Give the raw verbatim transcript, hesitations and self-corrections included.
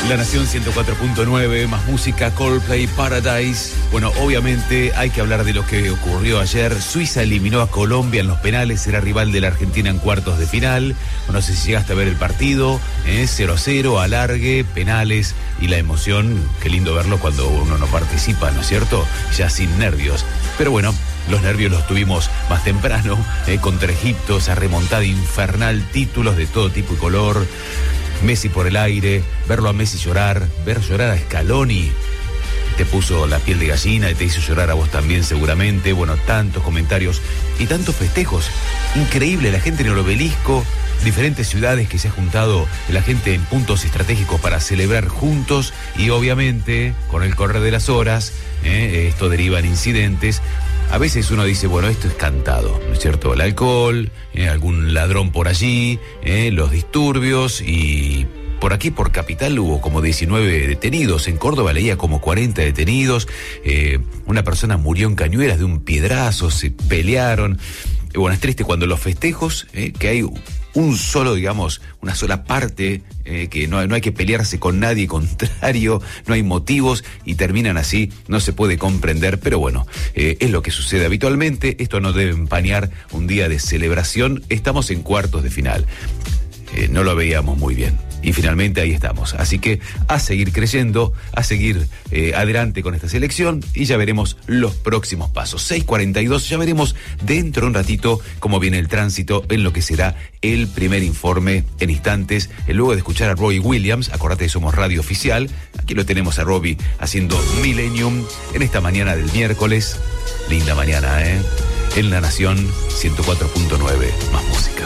La Nación ciento cuatro punto nueve, más música, Coldplay, Paradise. Bueno, obviamente hay que hablar de lo que ocurrió ayer. Suiza eliminó a Colombia en los penales, será rival de la Argentina en cuartos de final. No sé si llegaste a ver el partido, ¿eh? cero a cero, alargue, penales y la emoción. Qué lindo verlo cuando uno no participa, ¿no es cierto? Ya sin nervios. Pero bueno, los nervios los tuvimos más temprano, ¿eh? contra Egipto, esa remontada infernal, títulos de todo tipo y color. Messi por el aire, verlo a Messi llorar, ver llorar a Scaloni, te puso la piel de gallina y te hizo llorar a vos también seguramente. Bueno, tantos comentarios y tantos festejos. Increíble, la gente en el obelisco, diferentes ciudades que se ha juntado la gente en puntos estratégicos para celebrar juntos y obviamente con el correr de las horas, eh, esto deriva en incidentes. A veces uno dice, bueno, esto es cantado, ¿no es cierto? El alcohol, eh, algún ladrón por allí, eh, los disturbios y por aquí, por Capital, hubo como diecinueve detenidos. En Córdoba leía como cuarenta detenidos. Eh, una persona murió en Cañuelas de un piedrazo, se pelearon. Y bueno, es triste cuando los festejos, eh, que hay un solo, digamos, una sola parte, eh, que no, no hay que pelearse con nadie, contrario, no hay motivos y terminan así, no se puede comprender, pero bueno, eh, es lo que sucede habitualmente. Esto no debe empañar un día de celebración. Estamos en cuartos de final. Eh, no lo veíamos muy bien. Y finalmente ahí estamos. Así que a seguir creyendo, a seguir eh, adelante con esta selección y ya veremos los próximos pasos. seis cuarenta y dos, ya veremos dentro de un ratito cómo viene el tránsito en lo que será el primer informe en instantes. Eh, luego de escuchar a Robbie Williams, acordate que somos radio oficial, aquí lo tenemos a Robbie haciendo Millennium en esta mañana del miércoles. Linda mañana, ¿eh? En La Nación ciento cuatro punto nueve, más música.